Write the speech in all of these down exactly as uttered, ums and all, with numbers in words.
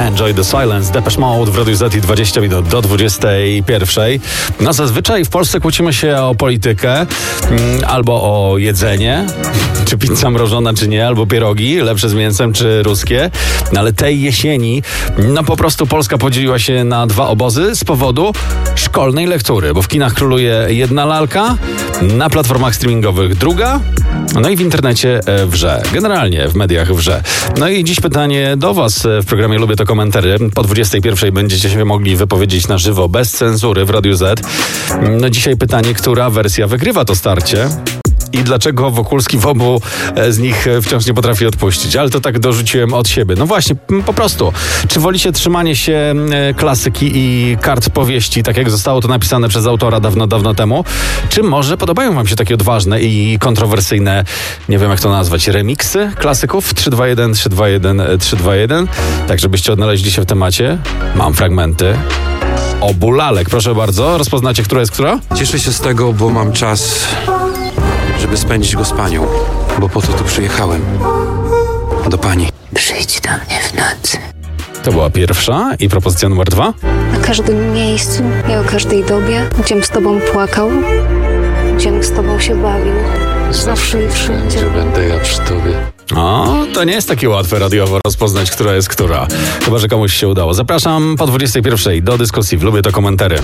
Enjoy the Silence, Depeche Mode w Radiu Z i dwadzieścia minut do dwudziestej pierwszej. No zazwyczaj w Polsce kłócimy się o politykę, mm, albo o jedzenie, czy pizza mrożona, czy nie, albo pierogi, lepsze z mięsem, czy ruskie. No, ale tej jesieni, no po prostu Polska podzieliła się na dwa obozy z powodu szkolnej lektury, bo w kinach króluje jedna lalka, na platformach streamingowych druga, no i w internecie wrze. Generalnie w mediach wrze. No i dziś pytanie do was w programie Lubię to Komentary. Po dwudziestej pierwszej będziecie się mogli wypowiedzieć na żywo, bez cenzury w Radiu Z. No dzisiaj pytanie, która wersja wygrywa to starcie? I dlaczego Wokulski w obu z nich wciąż nie potrafi odpuścić? Ale to tak dorzuciłem od siebie. No właśnie, po prostu. Czy wolicie trzymanie się klasyki i kart powieści, tak jak zostało to napisane przez autora dawno, dawno temu? Czy może podobają wam się takie odważne i kontrowersyjne, nie wiem jak to nazwać, remiksy klasyków? trzy dwa jeden, trzy dwa jeden, trzy dwa jeden. Tak, żebyście odnaleźli się w temacie. Mam fragmenty obu lalek. Proszę bardzo, rozpoznacie, która jest która? Cieszę się z tego, bo mam czas, żeby spędzić go z panią, bo po to tu przyjechałem. Do pani. Przyjdź do mnie w nocy. To była pierwsza. I propozycja numer dwa? Na każdym miejscu i o każdej dobie, gdziem z tobą płakał, gdziem z tobą się bawił. Zawsze i wszędzie będę ja przy tobie. O, to nie jest takie łatwe radiowo rozpoznać, która jest która. Chyba że komuś się udało. Zapraszam po dwudziestej pierwszej do dyskusji w Lubię to Komentary.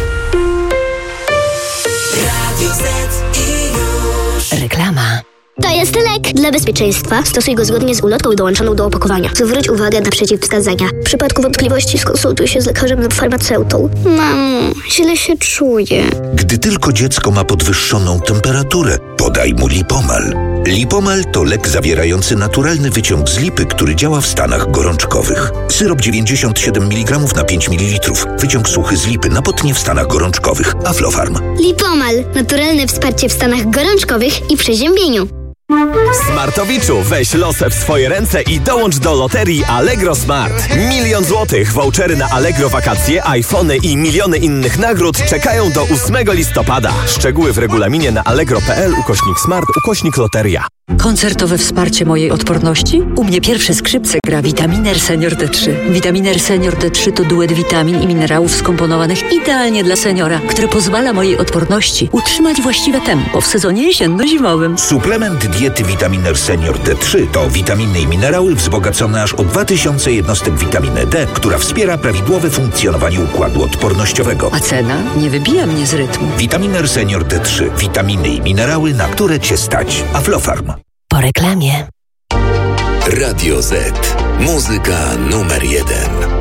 Reklama. To jest lek. Dla bezpieczeństwa stosuj go zgodnie z ulotką dołączoną do opakowania. Zwróć uwagę na przeciwwskazania. W przypadku wątpliwości skonsultuj się z lekarzem lub farmaceutą. Mamo, źle się czuję. Gdy tylko dziecko ma podwyższoną temperaturę, podaj mu Lipomal. Lipomal to lek zawierający naturalny wyciąg z lipy, który działa w stanach gorączkowych. Syrop dziewięćdziesiąt siedem miligramów na pięć mililitrów. Wyciąg suchy z lipy na potnie w stanach gorączkowych. Aflofarm. Lipomal. Naturalne wsparcie w stanach gorączkowych i przeziębieniu. Smartowiczu, weź losę w swoje ręce i dołącz do loterii Allegro Smart. Milion złotych, vouchery na Allegro wakacje, iPhony i miliony innych nagród czekają do ósmego listopada. Szczegóły w regulaminie na allegro.pl ukośnik smart ukośnik loteria. Koncertowe wsparcie mojej odporności? U mnie pierwsze skrzypce gra Vitaminer Senior D trzy. Vitaminer Senior D trzy to duet witamin i minerałów skomponowanych idealnie dla seniora, który pozwala mojej odporności utrzymać właściwe tempo w sezonie jesienno-zimowym. Suplement diety Vitaminer Senior D trzy to witaminy i minerały wzbogacone aż o dwa tysiące jednostek witaminy D, która wspiera prawidłowe funkcjonowanie układu odpornościowego. A cena nie wybija mnie z rytmu. Vitaminer Senior D trzy. Witaminy i minerały, na które cię stać. Aflofarm. Po reklamie. Radio Z. Muzyka numer jeden.